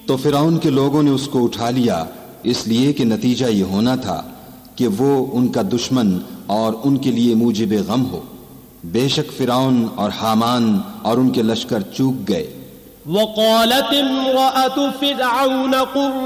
तो फिरौन के लोगों ने उसको उठा लिया, इसलिए कि नतीजा ये होना था कि वो उनका दुश्मन और उनके लिए मूजिब गम हो। बेशक फिरौन और हामान और उनके लश्कर चूक गए। वक़ालत इम्रअतु फ़िरऔन